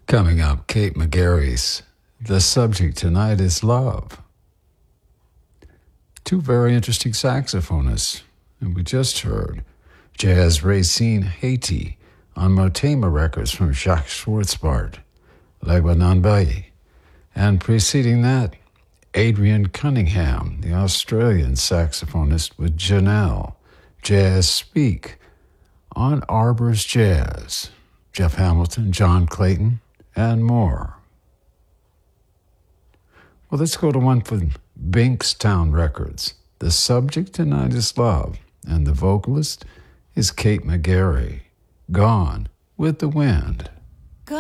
Coming up, Kate McGarry's The Subject Tonight is Love. Two very interesting saxophonists, and we just heard Jazz Racine Haiti on Motema Records from Jacques Schwartzbart, Lebanon Baye, and preceding that, Adrian Cunningham, the Australian saxophonist with Janelle, Jazz Speak, on Arbor's Jazz, Jeff Hamilton, John Clayton, and more. Well, let's go to one from Bankstown Records. The subject tonight is love, and the vocalist is Kate McGarry, Gone with the Wind.